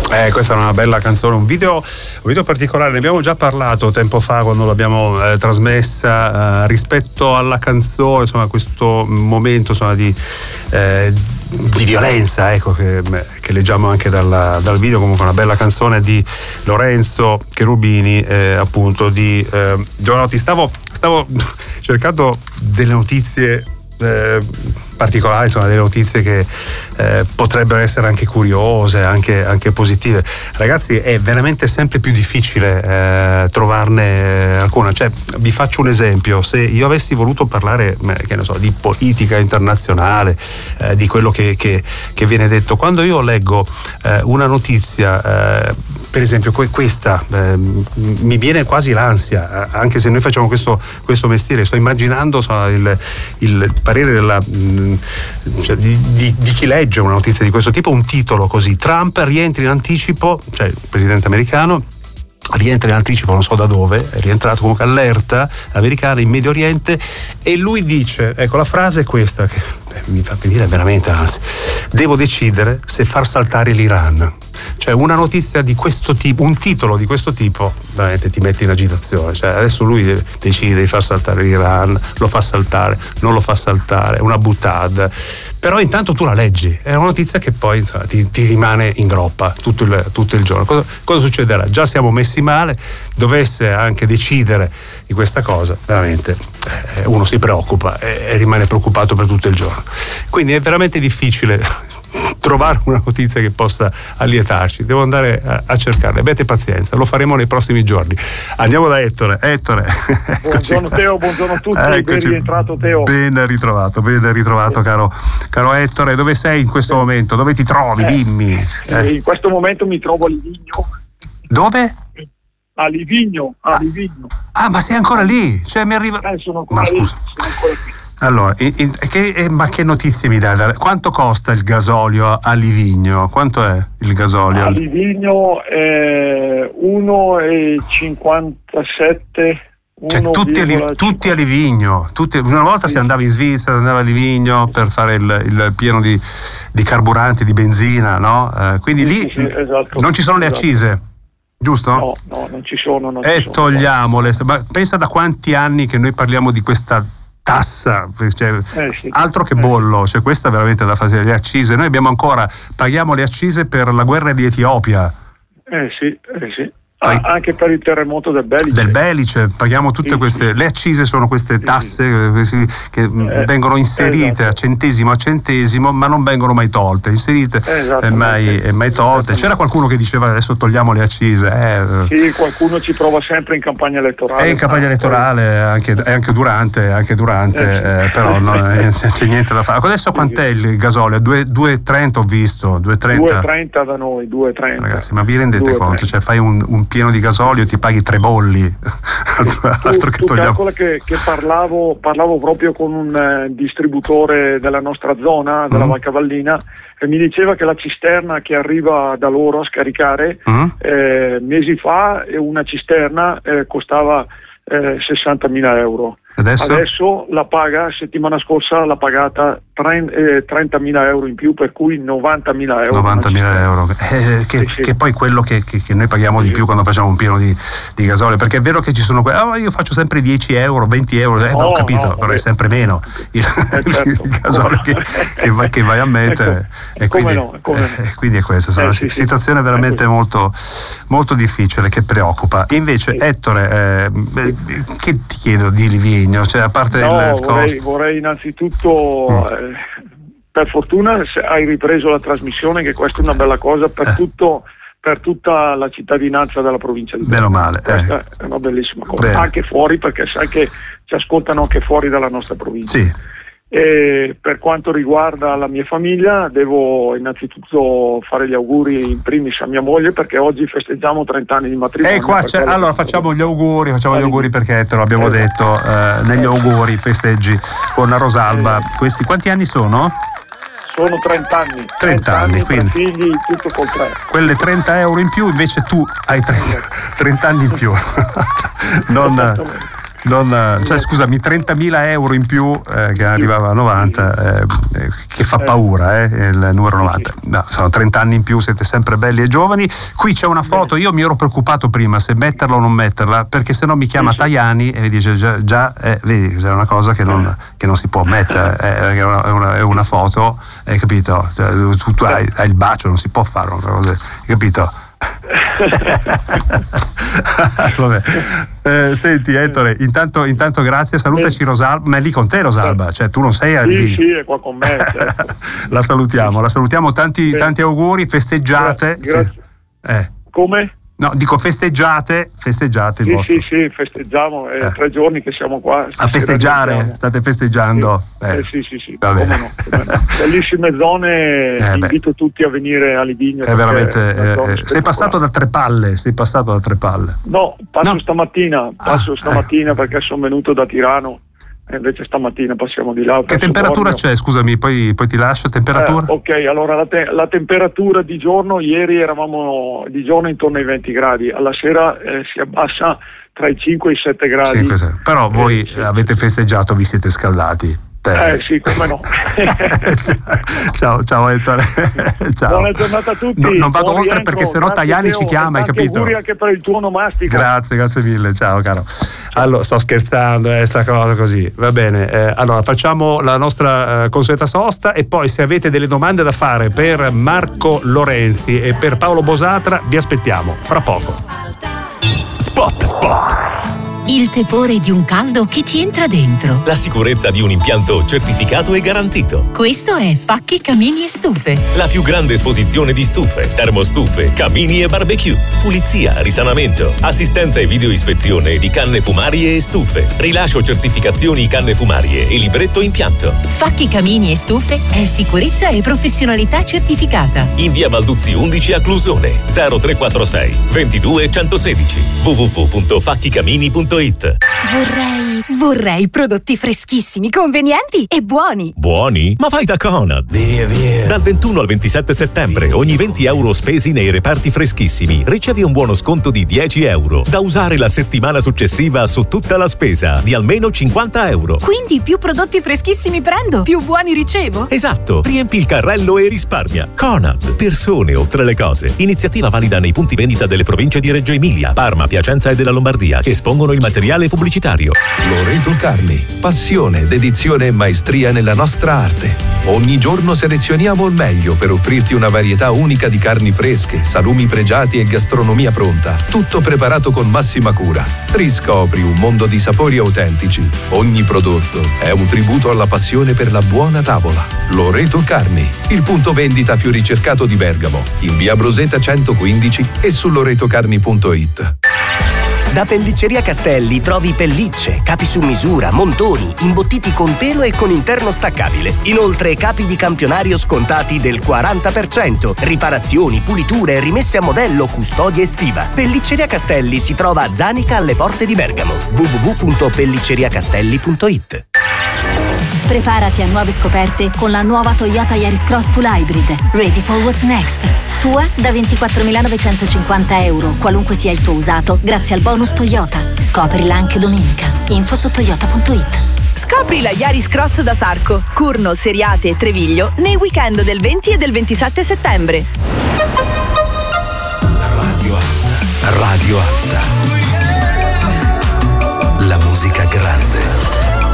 Questa è una bella canzone, un video particolare, ne abbiamo già parlato tempo fa quando l'abbiamo trasmessa, rispetto alla canzone, insomma, questo momento, insomma, di violenza, ecco, che leggiamo anche dal video. Comunque una bella canzone di Lorenzo Cherubini, appunto di Giovanotti. Stavo cercando delle notizie particolari, insomma, delle notizie che potrebbero essere anche curiose, anche positive. Ragazzi, è veramente sempre più difficile trovarne alcuna. Cioè, vi faccio un esempio: se io avessi voluto parlare, che ne so, di politica internazionale, di quello che viene detto, quando io leggo una notizia, per esempio questa, mi viene quasi l'ansia, anche se noi facciamo questo mestiere. Sto immaginando, insomma, il parere cioè, di chi legge una notizia di questo tipo, un titolo così: Trump rientra in anticipo, cioè il presidente americano rientra in anticipo, non so da dove, è rientrato, comunque allerta americana in Medio Oriente, e lui dice, ecco, la frase è questa che mi fa venire veramente ansia: devo decidere se far saltare l'Iran. Cioè, una notizia di questo tipo, un titolo di questo tipo, veramente ti mette in agitazione. Cioè, adesso lui decide di far saltare l'Iran, lo fa saltare, non lo fa saltare, una boutade. Però intanto tu la leggi, è una notizia che poi, insomma, ti rimane in groppa tutto il giorno. Cosa succederà? Già siamo messi male, dovesse anche decidere di questa cosa, veramente uno si preoccupa e rimane preoccupato per tutto il giorno. Quindi è veramente difficile trovare una notizia che possa allietarci. Devo andare a cercarla. Abbiate pazienza, lo faremo nei prossimi giorni. Andiamo da Ettore. Buongiorno Teo, buongiorno a tutti. Ben rientrato Teo. Ben ritrovato caro Ettore. Dove sei in questo momento? Dove ti trovi? Dimmi. In questo momento mi trovo a Livigno. Dove? A Livigno. Ah, ma sei ancora lì? Cioè, mi arriva. Sono ancora lì. Sono ancora qui. Allora, ma che notizie mi dai? Quanto costa il gasolio a Livigno? Quanto è il gasolio? A Livigno è 1,57. Cioè, tutti a Livigno. Una volta si andava in Svizzera, si andava a Livigno per fare il pieno di carburanti, di benzina, no? Quindi lì esatto, non ci sono le accise, giusto? No, non ci sono. Togliamole. Ma pensa da quanti anni che noi parliamo di questa tassa, cioè, altro che bollo, cioè questa è veramente da fare. Le accise, noi paghiamo le accise per la guerra di Etiopia. Sì. Anche per il terremoto del Belice. Paghiamo tutte queste. Le accise sono queste tasse che vengono inserite a centesimo, ma non vengono mai tolte. Inserite e mai tolte. C'era qualcuno che diceva adesso togliamo le accise. Sì, qualcuno ci prova sempre in campagna elettorale. È in campagna elettorale, anche durante, però c'è niente da fare. Adesso quant'è il gasolio? 2,30 ho visto. 2,30 da noi, 2,30. Ragazzi, ma vi rendete conto? Cioè, fai un pieno di gasolio, ti paghi 3 bolli. Altro che togliamo. Calcola che parlavo proprio con un distributore della nostra zona, della Val Cavallina, e mi diceva che la cisterna che arriva da loro a scaricare, mesi fa una cisterna costava 60.000 euro. Adesso la paga, settimana scorsa l'ha pagata 30.000 euro in più, per cui 90.000 euro. 90.000 euro, che poi quello che noi paghiamo di più quando facciamo un pieno di gasolio, perché è vero che ci sono io faccio sempre 10 euro, 20 euro, ho capito, però è sempre meno il gasolio che vai a mettere, e quindi è questa una situazione veramente molto, molto difficile, che preoccupa. Invece Ettore, che ti chiedo di Livigno? Cioè, a parte vorrei innanzitutto per fortuna hai ripreso la trasmissione, che questa è una bella cosa per tutta la cittadinanza della provincia di Bene o male, questa è una bellissima cosa. Bene. Anche fuori, perché sai che ci ascoltano anche fuori dalla nostra provincia. Sì. E per quanto riguarda la mia famiglia, devo innanzitutto fare gli auguri in primis a mia moglie, perché oggi festeggiamo 30 anni di matrimonio. Allora facciamo gli auguri perché te lo abbiamo detto, negli auguri festeggi con Rosalba. Questi quanti anni sono? Sono 30 anni. 30 anni, quindi figli, tutto col 3. Quelle 30 euro in più, invece tu hai 30 anni in più. cioè, scusami, 30.000 euro in più che arrivava a 90, che fa paura, il numero 90. No, sono 30 anni in più, siete sempre belli e giovani. Qui c'è una foto, io mi ero preoccupato prima se metterla o non metterla, perché sennò mi chiama Tajani e mi dice già vedi, è una cosa che non si può mettere, è una foto, hai capito? Cioè, tu hai il bacio, non si può fare una cosa, hai capito? Vabbè. Senti Ettore, intanto grazie, salutaci Rosalba, ma è lì con te Rosalba, cioè tu non sei lì. Sì, è qua con me, certo. la salutiamo, tanti auguri, festeggiate. Grazie. Come? No, dico festeggiate il vostro. Sì, festeggiamo, 3 giorni che siamo qua. A festeggiare, state festeggiando? Sì. Come no. Bellissime zone, invito tutti a venire a Livigno. È veramente. Sei passato da Tre Palle? No, passo stamattina perché sono venuto da Tirano. E invece stamattina passiamo di là. Che temperatura c'è? Scusami, poi ti lascio. Temperatura? Ok, allora la temperatura di giorno, ieri eravamo di giorno intorno ai 20 gradi, alla sera si abbassa tra i 5 e i 7 gradi. 5, 6. Però voi avete festeggiato, vi siete scaldati. Sì, come no. Ciao Ettore. Ciao. Buona giornata a tutti. Non vado oltre perché sennò Tajani ci chiama, hai capito? Auguri anche per il tuo onomastico. Grazie mille, ciao caro. Allora, sto scherzando, sta cosa così, va bene. Allora, facciamo la nostra consueta sosta e poi se avete delle domande da fare per Marco Lorenzi e per Paolo Bosatra, vi aspettiamo fra poco. Spot. Il tepore di un caldo che ti entra dentro. La sicurezza di un impianto certificato e garantito. Questo è Facchi Camini e Stufe. La più grande esposizione di stufe, termostufe, camini e barbecue. Pulizia, risanamento, assistenza e videoispezione di canne fumarie e stufe. Rilascio certificazioni canne fumarie e libretto impianto. Facchi Camini e Stufe è sicurezza e professionalità certificata. In via Balduzzi 11 a Clusone, 0346 22 116 www.facchicamini.it. Vorrei prodotti freschissimi, convenienti e buoni. Buoni? Ma vai da Conad. Via. Dal 21 al 27 settembre, ogni 20 euro spesi nei reparti freschissimi, ricevi un buono sconto di 10 euro, da usare la settimana successiva su tutta la spesa, di almeno 50 euro. Quindi più prodotti freschissimi prendo, più buoni ricevo? Esatto, riempi il carrello e risparmia. Conad, persone oltre le cose. Iniziativa valida nei punti vendita delle province di Reggio Emilia, Parma, Piacenza e della Lombardia, che espongono il materiale pubblicitario. Loreto Carni, passione, dedizione e maestria nella nostra arte. Ogni giorno selezioniamo il meglio per offrirti una varietà unica di carni fresche, salumi pregiati e gastronomia pronta. Tutto preparato con massima cura. Riscopri un mondo di sapori autentici. Ogni prodotto è un tributo alla passione per la buona tavola. Loreto Carni, il punto vendita più ricercato di Bergamo, in via Broseta 115 e su loretocarni.it. Da Pellicceria Castelli trovi pellicce, capi su misura, montoni, imbottiti con pelo e con interno staccabile. Inoltre capi di campionario scontati del 40%, riparazioni, puliture, rimesse a modello, custodia estiva. Pellicceria Castelli si trova a Zanica alle porte di Bergamo. www.pellicceriacastelli.it. Preparati a nuove scoperte con la nuova Toyota Yaris Cross Full Hybrid. Ready for what's next. Tua da 24.950 euro, qualunque sia il tuo usato, grazie al bonus Toyota. Scoprila anche domenica. Info su toyota.it. Scopri la Yaris Cross da Sarco, Curno, Seriate e Treviglio nei weekend del 20 e del 27 settembre. Radio Alta. La musica grande.